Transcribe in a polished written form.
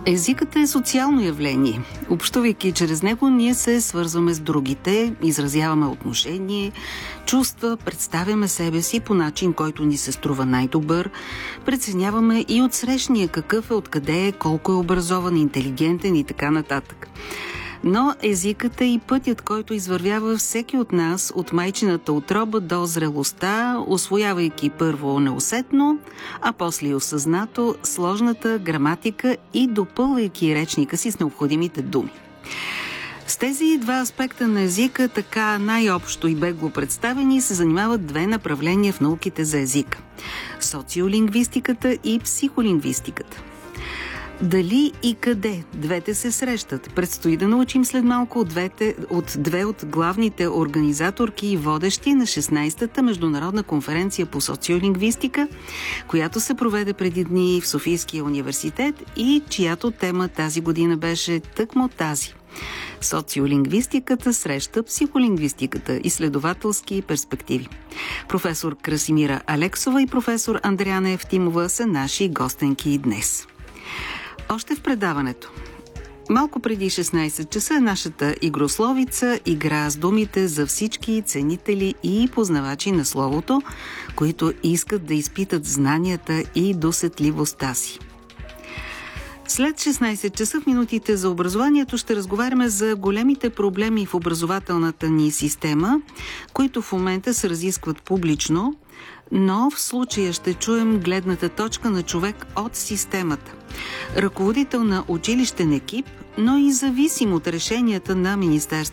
Езикът е социално явление. Общувайки чрез него, ние се свързваме с другите, изразяваме отношение, чувства, представяме себе си по начин, който ни се струва най-добър, преценяваме и отсрещния какъв е, откъде е, колко е образован, интелигентен и така нататък. Но езикът е и пътят, който извървява всеки от нас от майчината утроба до зрелостта, усвоявайки първо неусетно, а после и осъзнато сложната граматика и допълвайки речника си с необходимите думи. С тези два аспекта на езика, така най-общо и бегло представени, се занимават две направления в науките за езика – социолингвистиката и психолингвистиката. Дали и къде двете се срещат, предстои да научим след малко от две от главните организаторки и водещи на 16-та международна конференция по социолингвистика, която се проведе преди дни в Софийския университет и чиято тема тази година беше тъкмо тази. Социолингвистиката среща психолингвистиката, изследователски перспективи. Професор Красимира Алексова и професор Андреана Евтимова са наши гостенки днес. Още в предаването. Малко преди 16 часа нашата игрословица игра с думите за всички ценители и познавачи на словото, които искат да изпитат знанията и досетливостта си. След 16 часа в минутите за образованието ще разговаряме за големите проблеми в образователната ни система, които в момента се разискват публично, но в случая ще чуем гледната точка на човек от системата. Ръководител на училищен екип, но и зависим от решенията на Министерството